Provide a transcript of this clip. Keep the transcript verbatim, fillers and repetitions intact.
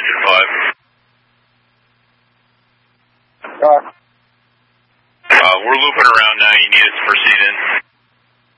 engine five. Uh, uh, we're looping around now. You need us to proceed in.